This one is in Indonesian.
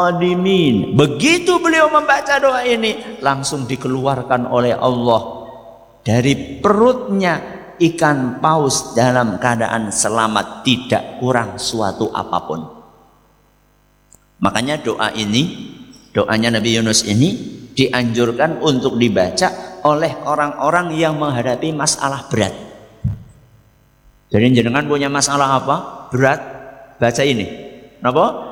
ghadimin. Begitu beliau membaca doa ini, langsung dikeluarkan oleh Allah dari perutnya ikan paus dalam keadaan selamat, tidak kurang suatu apapun. Makanya doa ini, doanya Nabi Yunus ini dianjurkan untuk dibaca oleh orang-orang yang menghadapi masalah berat. Jadi jenengan punya masalah apa? Berat, baca ini. Kenapa?